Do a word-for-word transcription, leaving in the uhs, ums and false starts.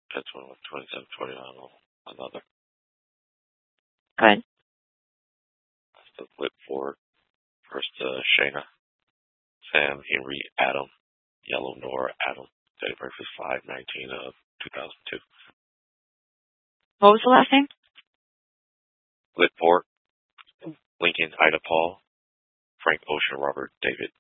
That's one, twenty-seven, twenty-nine, another. Go ahead. That's the Whip Ford. First, uh, Shayna, Sam, Henry, Adam, Yellow, Nora, Adam. Date of birth is five nineteen of two thousand two. What was the last name? Whip Ford, Lincoln, Ida Paul, Frank Ocean, Robert David